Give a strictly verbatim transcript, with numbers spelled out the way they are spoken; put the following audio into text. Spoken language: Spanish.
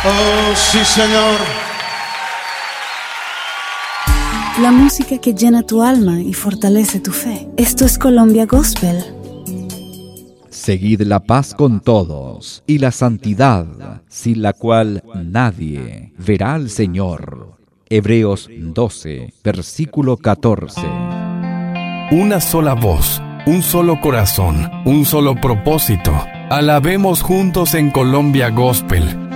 Oh, sí, Señor. La música que llena tu alma y fortalece tu fe. Esto es Colombia Gospel. Seguid la paz con todos y la santidad, sin la cual nadie verá al Señor. Hebreos doce, versículo catorce. Una sola voz, un solo corazón, un solo propósito. Alabemos juntos en Colombia Gospel.